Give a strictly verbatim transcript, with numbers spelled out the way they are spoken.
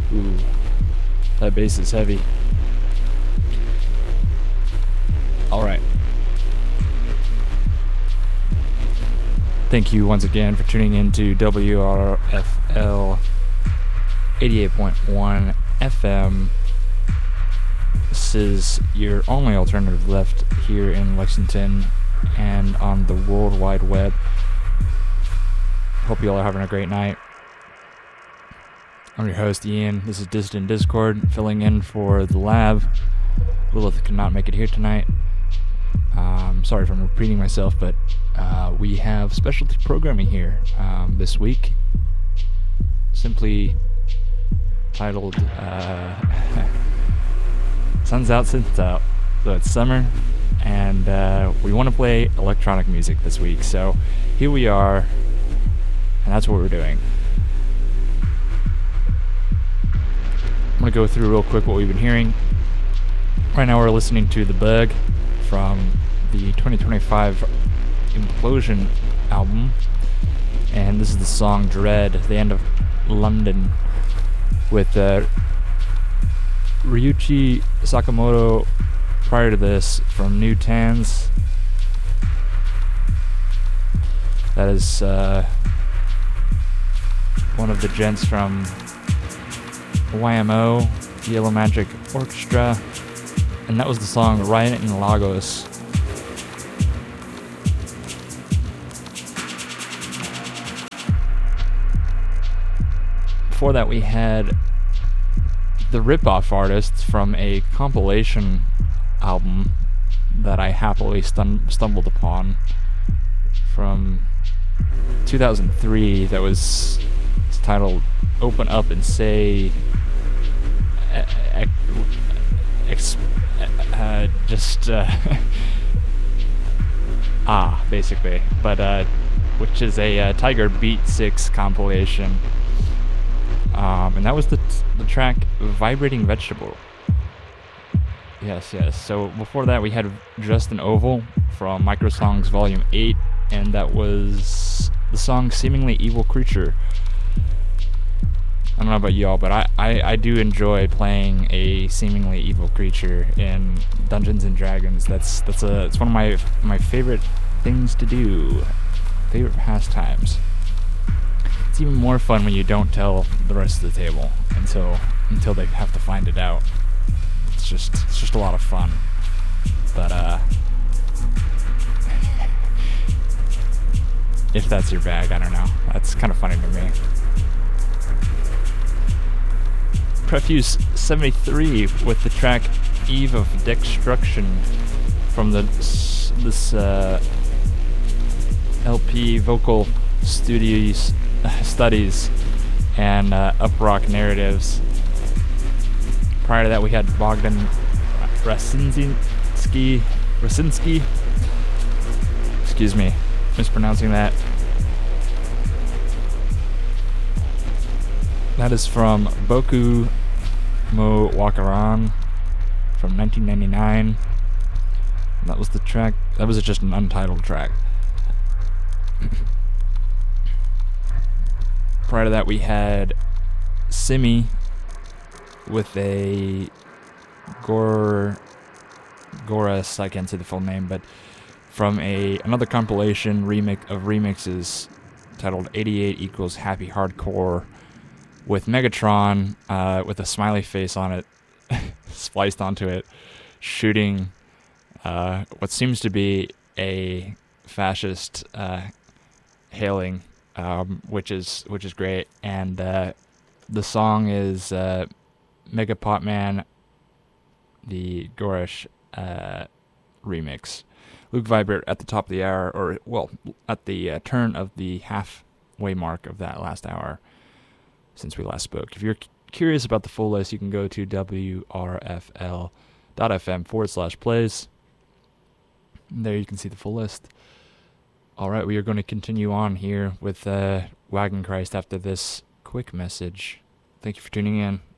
Ooh, that bass is heavy. Alright. Thank you once again for tuning in to W R F L eighty-eight point one F M. This is your only alternative left here in Lexington and on the World Wide Web. Hope you all are having a great night. I'm your host, Ian. This is Dissident Discord, filling in for the lab. Lilith could not make it here tonight. Um, sorry if I'm repeating myself, but uh, we have specialty programming here um, this week, simply titled uh, Sun's Out, Synth's Out. So it's summer, and uh, we want to play electronic music this week, so here we are, and that's what we're doing. I'm going to go through real quick what we've been hearing. Right now we're listening to The Bug from the twenty twenty-five Implosion album, and this is the song Dread, The End of London, with uh, Ryuichi Sakamoto prior to this from New Tans. That is uh, one of the gents from Y M O, Yellow Magic Orchestra, and that was the song Riot in Lagos. Before that we had the Ripoff Artists from a compilation album that I happily stun- stumbled upon from two thousand three that was titled Open Up and Say Ex- uh, just uh, ah basically, but uh, which is a uh, Tiger Beat six compilation, um, and that was the t- the track Vibrating Vegetable. Yes, yes. So before that we had Just an Oval from Microsongs Volume eight, and that was the song Seemingly Evil Creature. I don't know about y'all, but I, I, I do enjoy playing a seemingly evil creature in Dungeons and Dragons. That's that's a it's one of my my favorite things to do, favorite pastimes. It's even more fun when you don't tell the rest of the table until until they have to find it out. It's just it's just a lot of fun. But uh, if that's your bag, I don't know. That's kind of funny to me. Prefuse seventy-three with the track Eve of Destruction from the this uh, L P Vocal Studios Studies and uh, Uprock Narratives. Prior to that we had Bogdan Rasinski Rasinski excuse me, mispronouncing that. That is from Boku Mo Wakaran from nineteen ninety-nine. That was the track. That was just an untitled track. Prior to that, we had Simi with a Gor Goras. I can't say the full name, but from a another compilation remix of remixes titled eighty-eight equals Happy Hardcore, with Megatron, uh, with a smiley face on it, spliced onto it, shooting uh, what seems to be a fascist uh, hailing, um, which is which is great. And uh, the song is uh, Megapopman, the Gorish uh, remix. Luke Vibert at the top of the hour, or well, at the uh, turn of the halfway mark of that last hour since we last spoke. If you're c- curious about the full list, you can go to W R F L dot F M forward slash plays. There you can see the full list. All right, we are going to continue on here with uh, Wagon Christ after this quick message. Thank you for tuning in.